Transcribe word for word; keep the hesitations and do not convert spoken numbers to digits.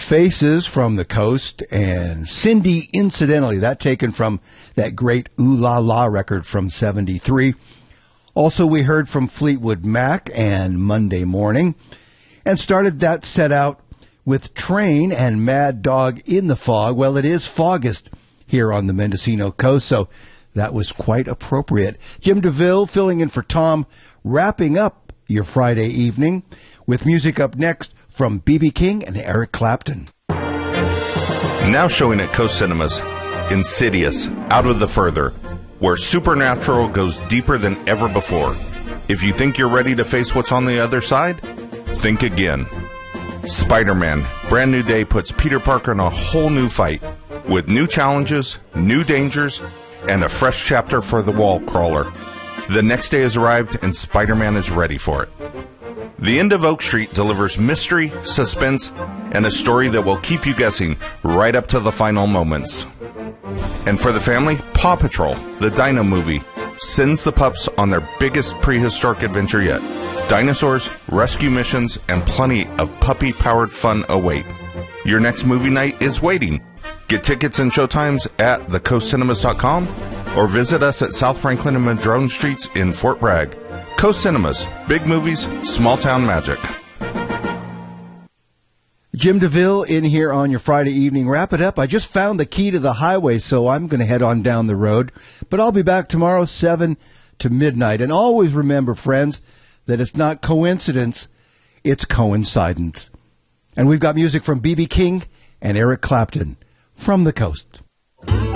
Faces from the Coast, and Cindy Incidentally, that taken from that great Ooh La La record from seventy-three. Also, we heard from Fleetwood Mac and Monday Morning, and started that set out with Train and Mad Dog in the Fog. Well, it is Fogust here on the Mendocino Coast, so that was quite appropriate. Jim DeVille filling in for Tom, wrapping up your Friday evening with music up next from B B King and Eric Clapton. Now showing at Coast Cinemas, Insidious, Out of the Further, where supernatural goes deeper than ever before. If you think you're ready to face what's on the other side, think again. Spider-Man, Brand New Day puts Peter Parker in a whole new fight, with new challenges, new dangers, and a fresh chapter for the wall crawler. The next day has arrived and Spider-Man is ready for it. The End of Oak Street delivers mystery, suspense, and a story that will keep you guessing right up to the final moments. And for the family, Paw Patrol, the Dino movie, sends the pups on their biggest prehistoric adventure yet. Dinosaurs, rescue missions, and plenty of puppy-powered fun await. Your next movie night is waiting. Get tickets and showtimes at the coast cinemas dot com or visit us at South Franklin and Madrone Streets in Fort Bragg. Coast Cinemas, big movies, small town magic. Jim DeVille in here on your Friday evening. Wrap it up. I just found the key to the highway, so I'm going to head on down the road. But I'll be back tomorrow, seven to midnight. And always remember, friends, that it's not coincidence, it's coincidence. And we've got music from B B King and Eric Clapton from the Coast.